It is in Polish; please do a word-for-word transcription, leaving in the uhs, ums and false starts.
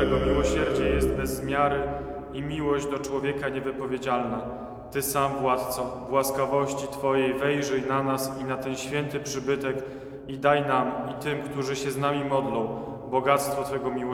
Twego miłosierdzie jest bez miary i miłość do człowieka niewypowiedzialna. Ty sam, Władco, w łaskawości Twojej wejrzyj na nas i na ten święty przybytek i daj nam i tym, którzy się z nami modlą, bogactwo Twego miłosierdzia.